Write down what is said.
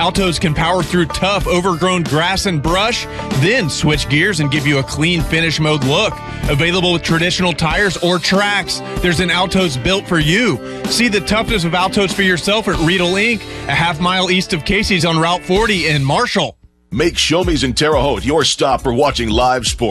Altos can power through tough, overgrown grass and brush, then switch gears and give you a clean finish mode look. Available with traditional tires or tracks, there's an Altos built for you. See the toughness of Altos for yourself at Riedel Inc., a half-mile east of Casey's on Route 40 in Marshall. Make Showme's in Terre Haute your stop for watching live sports.